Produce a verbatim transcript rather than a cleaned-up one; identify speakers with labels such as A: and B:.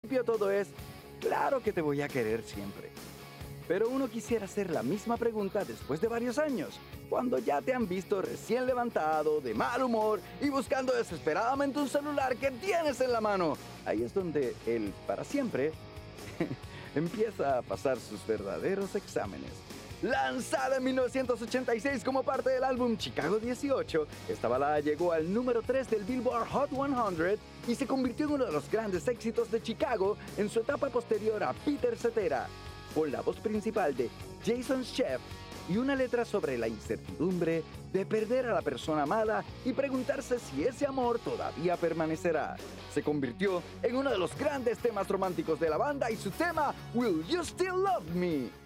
A: principio todo es, claro que te voy a querer siempre. Pero uno quisiera hacer la misma pregunta después de varios años, cuando ya te han visto recién levantado, de mal humor y buscando desesperadamente un celular que tienes en la mano. Ahí es donde el para siempre empieza a pasar sus verdaderos exámenes. Lanzada en mil novecientos ochenta y seis como parte del álbum Chicago dieciocho, esta balada llegó al número tres del Billboard Hot cien y se convirtió en uno de los grandes éxitos de Chicago en su etapa posterior a Peter Cetera, con la voz principal de Jason Scheff y una letra sobre la incertidumbre de perder a la persona amada y preguntarse si ese amor todavía permanecerá. Se convirtió en uno de los grandes temas románticos de la banda y su tema Will You Still Love Me?